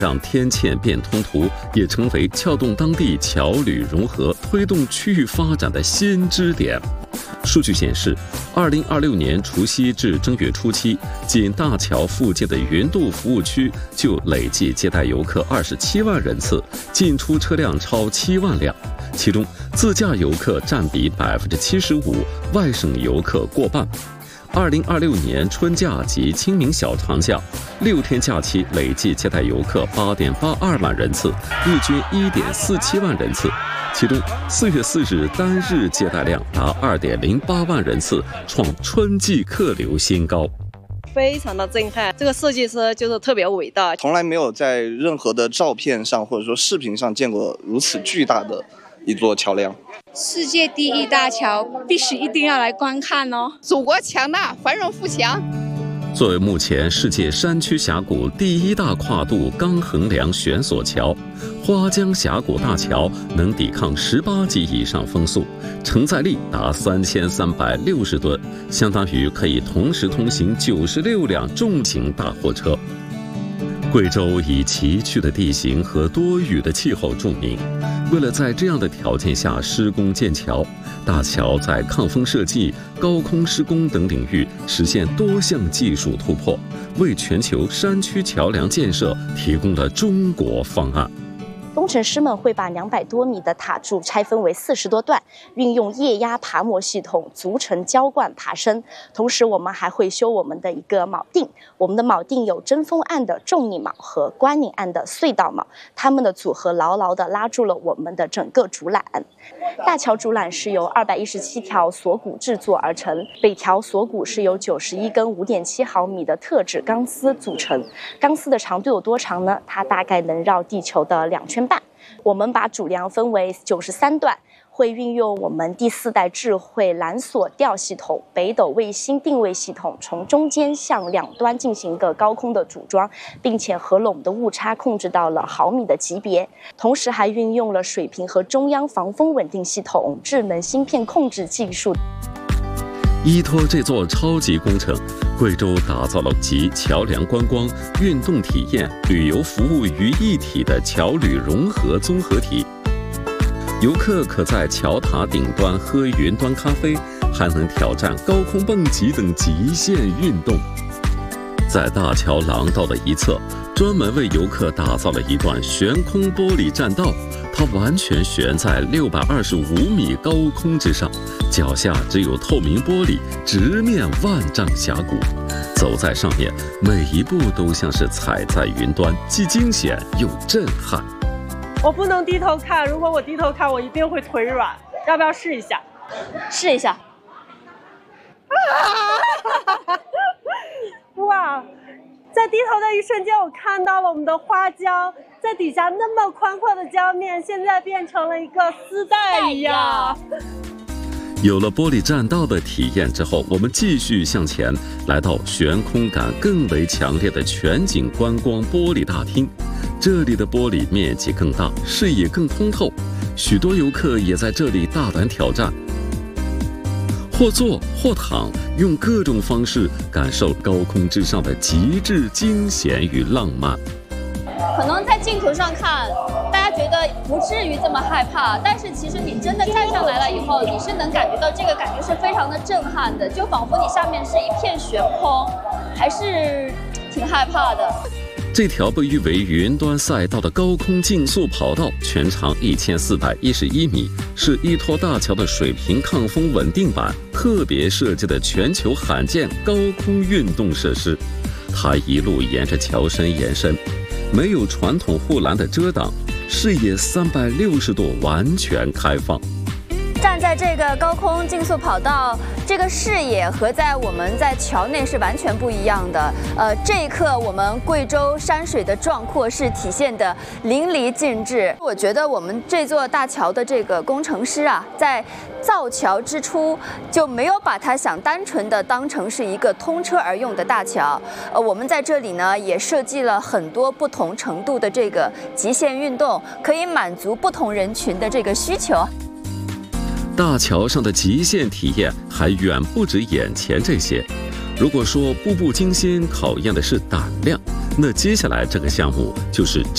让天堑变通途也成为撬动当地桥旅融合、推动区域发展的新支点。数据显示，2026年除夕至正月初期，仅大桥附近的云渡服务区就累计接待游客27万人次，进出车辆超7万辆，其中自驾游客占比75%，外省游客过半。2026年春假及清明小长假6天假期累计接待游客8.82万人次，日均1.47万人次，其中4月4日单日接待量达2.08万人次，创春季客流新高。 非常的震撼，这个设计师就是特别伟大， 从来没有在任何的照片上或者说视频上见过如此巨大的一座桥梁。 世界第一大桥，必须一定要来观看哦！ 祖国强大，繁荣富强。 作为目前世界山区峡谷第一大跨度钢横梁悬索桥，花江峡谷大桥能抵抗18级以上风速，承载力达3360吨，相当于可以同时通行96辆重型大货车。贵州以崎岖的地形和多雨的气候著名，为了在这样的条件下施工建桥，大桥在抗风设计、高空施工等领域实现多项技术突破，为全球山区桥梁建设提供了中国方案。 工程师们会把200多米的塔柱拆分为40多段，运用液压爬模系统组成浇灌爬升。同时，我们还会修我们的一个铆钉。我们的铆钉有针锋案的重拧铆和关拧案的隧道铆，它们的组合牢牢地拉住了我们的整个主缆。大桥主缆是由217条锁骨制作而成，每条锁骨是由91根5.7毫米的特制钢丝组成。钢丝的长度有多长呢？它大概能绕地球的2圈半。我们把主梁分为93段，会运用我们第4代智慧缆索吊系统、北斗卫星定位系统，从中间向两端进行一个高空的组装，并且合拢的误差控制到了毫米的级别。同时还运用了水平和中央防风稳定系统、智能芯片控制技术。 依托这座超级工程，贵州打造了集桥梁观光、运动体验、旅游服务于一体的桥旅融合综合体。游客可在桥塔顶端喝云端咖啡，还能挑战高空蹦极等极限运动。在大桥廊道的一侧，专门为游客打造了一段悬空玻璃栈道，它完全悬在625米高空之上，脚下只有透明玻璃，直面万丈峡谷。走在上面，每一步都像是踩在云端，既惊险又震撼。 我不能低头看，如果我低头看，我一定会腿软。要不要试一下？ 试一下。 哇，在低头的一瞬间，我看到了我们的花江，在底下那么宽阔的江面，现在变成了一个丝带一样。 有了玻璃栈道的体验之后，我们继续向前，来到悬空感更为强烈的全景观光玻璃大厅。这里的玻璃面积更大，视野更通透，许多游客也在这里大胆挑战，或坐或躺，用各种方式感受高空之上的极致惊险与浪漫。 可能在镜头上看，大家觉得不至于这么害怕，但是其实你真的站上来了以后，你是能感觉到这个感觉是非常的震撼的，就仿佛你下面是一片悬空，还是挺害怕的。 这条被誉为云端赛道的高空竞速跑道，全长1411米，是依托大桥的水平抗风稳定板特别设计的全球罕见高空运动设施。它一路沿着桥身延伸，没有传统护栏的遮挡，视野360度完全开放。 站在这个高空竞速跑道，这个视野和在我们在桥内是完全不一样的。这一刻我们贵州山水的壮阔是体现的淋漓尽致。我觉得我们这座大桥的这个工程师啊，在造桥之初就没有把它想单纯的当成是一个通车而用的大桥。我们在这里呢也设计了很多不同程度的这个极限运动，可以满足不同人群的这个需求。 大桥上的极限体验还远不止眼前这些。如果说步步惊心考验的是胆量，那接下来这个项目就是